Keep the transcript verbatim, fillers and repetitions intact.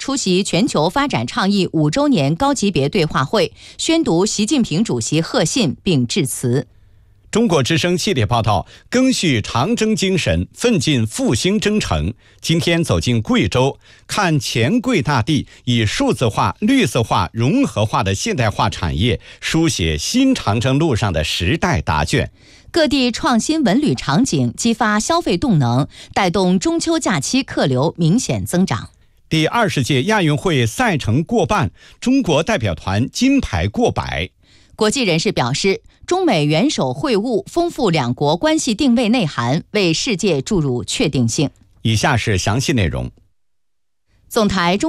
出席全球发展倡议五周年高级别对话会，宣读习近平主席贺信并致辞。 中国之声系列报道，赓续长征精神，奋进复兴征程。今天走进贵州，看黔贵大地以数字化、绿色化、融合化的现代化产业，书写新长征路上的时代答卷。 各地创新文旅场景激发消费动能，带动中秋假期客流明显增长。 第二十届亚运会赛程过半，中国代表团金牌过百。 国际人士表示，中美元首会晤丰富两国关系定位内涵，为世界注入确定性。 以下是详细内容。 总台中